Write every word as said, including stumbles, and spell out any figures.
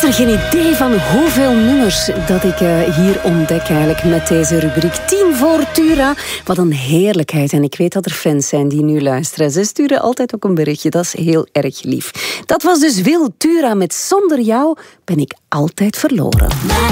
Ja, geen idee van hoeveel nummers dat ik uh, hier ontdek eigenlijk met deze rubriek. tien voor Tura. Wat een heerlijkheid. En ik weet dat er fans zijn die nu luisteren. Ze sturen altijd ook een berichtje. Dat is heel erg lief. Dat was dus Wil Tura met Zonder jou ben ik altijd verloren.